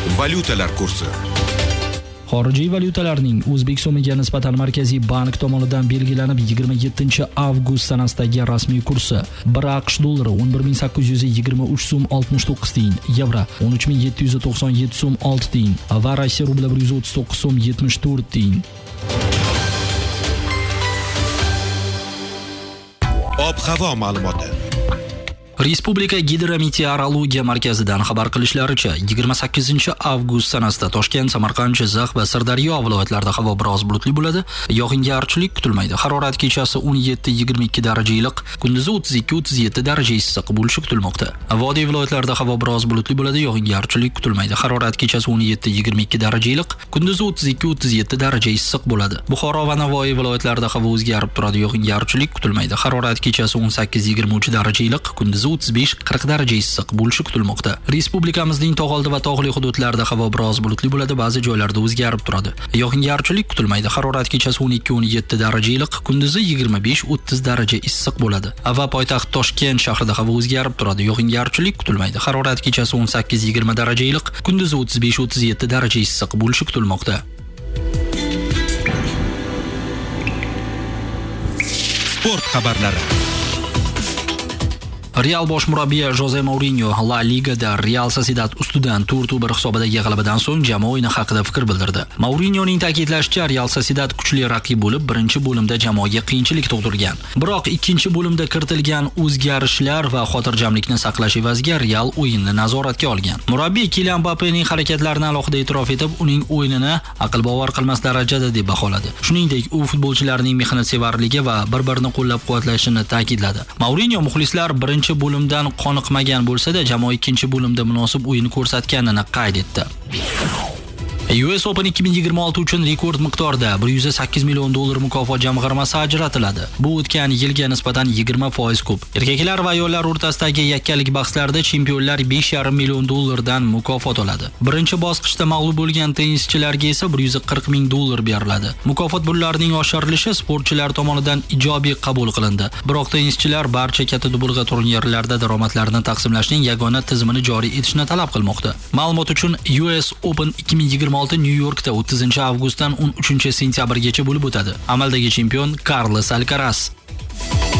Valyutalar kursi. Xorijiy valyutalarning o'zbek so'miga nisbatan Markaziy bank tomonidan belgilanib 27-avgust sanasidagi rasmiy kursi: 1 AQSh dollari 11823 so'm 69 tiyin, yevro 13797 so'm 6 tiyin va Rossiya rubli 139 so'm 74 tiyin. Ob-havo ma'lumoti. Respublika Gidrometeorologiya markazidan xabar qilishlaricha, 28-avgust sanasida Toshkent, Samarqand, Jizzax va Sirdaryo viloyatlarida havo biroz bulutli bo'ladi. Yog'ingarchilik kutilmaydi. Harorat kechasi 17-22 daraja iliq, kunduzi 32-37 daraja issiq bo'lishi kutilmoqda. Vodiy viloyatlarida havo biroz bulutli bo'ladi. Yog'ingarchilik kutilmaydi. Harorat kechasi 17-22 daraja iliq, kunduzi 32-37 daraja issiq bo'ladi. Buxoro va Navoiy viloyatlarida havo o'zgarib turadi. Yog'ingarchilik kutilmaydi. Harorat kechasi 18-23 daraja iliq, kunduzi 35-40 daraja issiq bo'lishi kutilmoqda. Respublikamizning tog' oldi va tog'li hududlarida havo biroz bulutli bo'ladi, ba'zi joylarda o'zgarib turadi. Yog'ingarchilik kutilmaydi. Harorat kechasi 12-17 daraja iliq, kunduzi 25-30 daraja issiq bo'ladi. Va poytaxt Toshkent shahrida havo o'zgarib turadi. Yog'ingarchilik kutilmaydi. Harorat kechasi 18-20 daraja iliq, kunduzi 35-37 daraja issiq bo'lishi kutilmoqda. Sport xabarlari. Real bosh murabbiyi Jose Mourinho La Ligada Real Sociedad ustidan 4-1 hisobidagi g'alabadan so'ng jamoa o'yini haqida fikr bildirdi. Mourinhoning ta'kidlashicha, Real Sociedad kuchli raqib bo'lib, birinchi bo'limda jamoaga qiyinchilik tug'dirgan. Biroq ikkinchi bo'limda kiritilgan o'zgarishlar va xotirjamlikni saqlash evaziga Real o'yinni nazoratga olgan. Murabbiy Kylian Mbappening harakatlarini alohida e'tirof etib, uning o'yinini aql bovar qilmas darajada deb baholadi. Shuningdek, u futbolchilarning mehnatsevarligi va bir-birini qo'llab-quvvatlashini ta'kidladi. Mourinho muxlislar birinchi bo'limdan qoniqmagan bo'lsa-da, jamoa ikkinchi bo'limda munosib o'yin ko'rsatganini qayd etdi. US Open 2026 uchun rekord miqdorda $108 million mukofot jamg'armasi ajratiladi. Bu o'tgan yilga nisbatan 20% ko'p. Erkaklar va ayollar o'rtasidagi yakkalik bahslarda chempionlar $5,5 million dan mukofot oladi. Birinchi bosqichda mag'lub bo'lgan tennischilarga esa $140 ming beriladi. Mukofot pullarining oshirilishi sportchilar tomonidan ijobiy qabul qilindi. Biroq tennischilar barcha katta dubulg'a turnirlarida daromadlarini taqsimlashning yagona tizimini joriy etishni talab qilmoqda. Ma'lumot uchun US Open 2026 New Yorkda 30-avgustdan 13-sentyabrgacha bo'lib o'tadi. Amaldagi chempion Carlos Alcaraz